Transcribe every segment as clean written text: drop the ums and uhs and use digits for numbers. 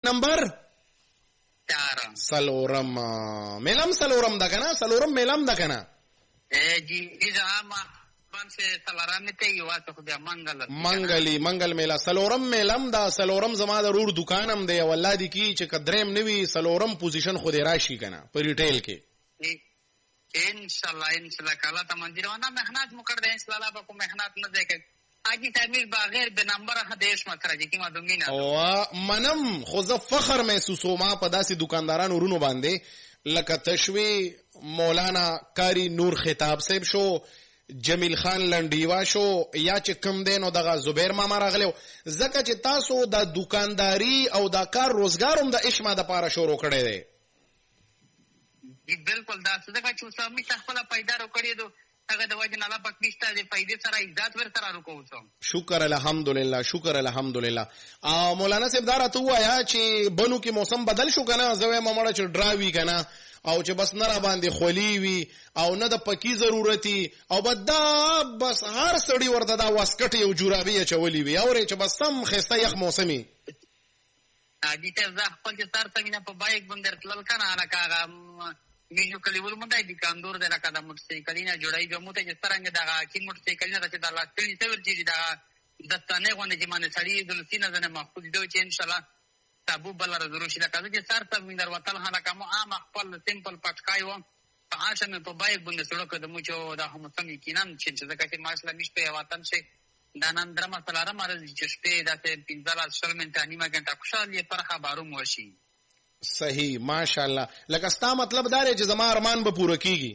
نمبر 4 سلورم میلم سلورم دا کنا سلورم میلم دا کنا جی اذا ما بنسه سلارانه ته یو واسه خو بیا منګل میلا سلورم میلم دا سلورم زما د رور دکانم دی والله دی کی چې قدریم نوی سلورم پوزیشن خو دی راشي کنا په ریټیل کې انشاءاللہ کالا تا منزل وانا محنات مکر دے انشاءاللہ با کو محنات نہ دے کر آجی تعمیر بغیر به نمبر حدیث مکر جی کی ما دومینا او منم خوز فخر محسوسو ما په داسې دکانداران ورونو باندې لکه تشوی مولانا کاری نور خطاب صاحب شو جمیل خان لنډیوا شو یا چې کم دینو دغه زبیر ماما راغلو زکه چې تاسو د دکانداری او د کار روزګاروم د اشما د پاره شروع کړی دی بالکل دا څه دغه چې سمې خپل پیدا وکړې دو هغه د وجه نه الله پاک نشته د فائدې سره عزت ور سره وکوم شکر الحمدلله مولانا صاحب دارا تو وایا چې بنو کې موسم بدل شو کنه زوی ممړه چې ډراوي کنه او چې بس نه را باندې خولي وي او نه د پکی ضرورتي او بس هر سړی ورته دا واسکټ یو جورابي چولی وي او چې بس سم خسته یخ موسمي اجي ته زه خپل چې تر څنګه په بایک باندې تلل کنه الکه میجو کلیول مونږ د کاندور د لکه د موټر سایکلینه جوړای به موته چې څنګه دا کی موټر سایکلینه چې د لاستړي څور چې دا د تنه غونډه چې باندې سړی د لسینه نه محفوظ دی چې ان شاء الله تابو بل راځو چې لکه چې سر ته وینر وتل هله کوم عام خپل سیمپل پټکای و په عاشه مې په بایک باندې سړک د موچو دا هم سم یقینا چې ځکه چې ماشله مشته وطن شي دا نن درمه سلاره مرز چې شپه داسې 15 شل منټه نیمه غنټه خوشاله پر خبرو موشي صحیح ماشاءالله لکه ستا مطلب دا دی چې زما ارمان به پوره کیږي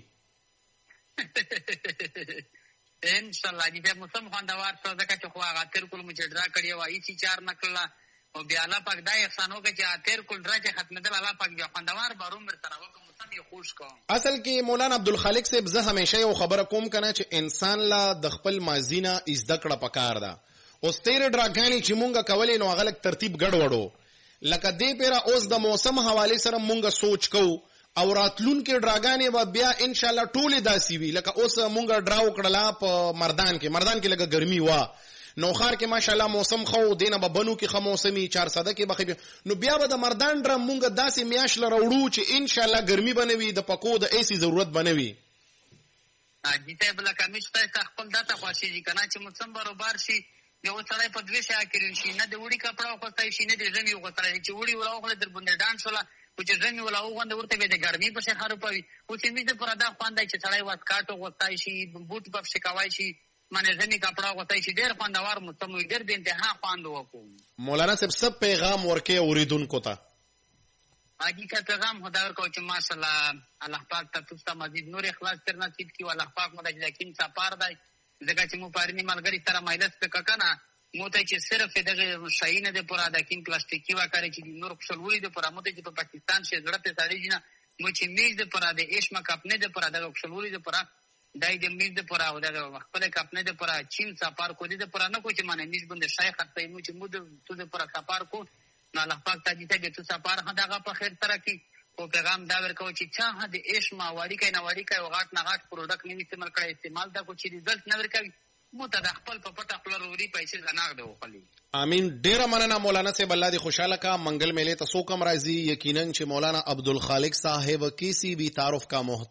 ان شاء الله دې موسم خوندوار څه ځکه چې خو هغه تر کول مې ډرا کړی و ایسی 4 نکړه او بیا الله پاک دا احسانو کې چې تر کول درا چې ختم دل الله پاک بیا خوندوار بارون مر سره وکم موسم یې خوش کوم اصل کې مولانا عبدالخالق صاحب زه همیشه یو خبره کوم کنه چې انسان لا د خپل ماضی نه زده کړه پکار ده اوس تیر ډراګانی چې مونږه کولې نو غلط ترتیب ګډوډو لکه دې پیرا اوس د موسم حواله سره مونږه سوچ کو او راتلون کې ډراګانې و بیا ان شاء الله ټوله داسي وی لکه اوس مونږه ډراو کړلا په مردان کې لکه ګرمي وا نو خار کې ماشاءالله موسم خو دینه به بنو کې خو موسمي 400 کې بخې نو بیا به د مردان ډر مونږه داسې میاش لروړو چې ان شاء الله ګرمي بنوي د پکو د ایسی ضرورت بنوي اجته بل کمیشته خپل داته خوشي کنه چې موسم برابر شي یو سړی په دوه شا کې شي نه د وړي کپڑا خوستای شي نه د زمي خوستای چې وړي ولاغله در باندې ډانس ولا او چې زمي ولا وغوند ورته به د ګرمي په شي خرو پوي او چې می د پردا خواندای چې سړی واس کاټو خوستای شي بوت په شکوای شي معنی زمي کپڑا خوستای شي ډېر خوندوار موسم ډېر د انتها خواند وکوم مولانا صاحب سب پیغام ورکه اوریدونکو ته اجي کا پیغام خدا ورکو چې ماشاءالله الله پاک تاسو مزید نور اخلاص تر نصیب کی الله پاک مدد لیکن صفار دی ځکه چې مو پارني ملګری سره مایلس په ککنه موته چې صرف دغه شاینه د پورا د کین پلاستیکي واکاره چې نور خپلولي د پورا موته چې په پاکستان شي زړه ته سړی جنا مو چې میز د پورا د ایشما کپنه د پورا د خپلولي د پورا دای د میز د پورا او د خپل کپنه د پورا چین سفر کو دي د پورا نه کو چې معنی میز باندې شای خرڅې مو چې مو د پورا سفر کو نه الله پاک ته دې ته سفر هداغه په خیر سره کی او پیغام دا ورکو چې چا د ایشما واری کای نه واری کای او غاټ نه غاټ پروډکټ نه استعمال کړي استعمال دا کو چې رزلټ نه ورکوي موته د خپل په پټه خپل وروړي پیسې زناغ ده وخلي امين ډیر مننه مولانا صاحب الله دې خوشاله کا منګل میله ته سو کم راضي یقینا چې مولانا عبدالخالق صاحب کسی بھی تعارف کا محتاج